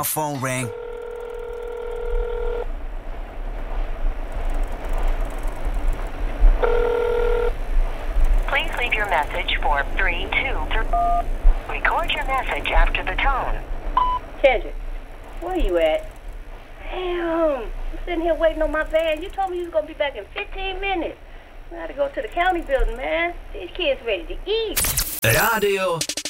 My phone rang. Please leave your message for 323. Record your message after the tone. Kendrick, where you at? Damn, I'm sitting here waiting on my van. You told me you was going to be back in 15 minutes. I gotta go to the county building, man. These kids ready to eat. Radio